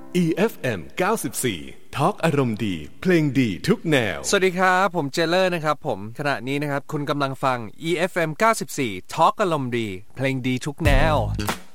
EFM 94 Talk อารมณ์ดีเพลงดีทุกแนวสวัสดีครับผมเจเลอร์นะครับผมขณะนี้นะครับคุณกำลังฟัง EFM 94 Talk อารมณ์ดีเพลงดีทุกแนว